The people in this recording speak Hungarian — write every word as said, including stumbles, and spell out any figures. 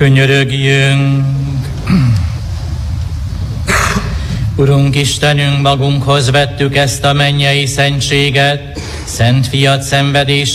Könyörögjünk! Urunk Istenünk, magunkhoz vettük ezt a mennyei szentséget, Szent Fiat szenvedés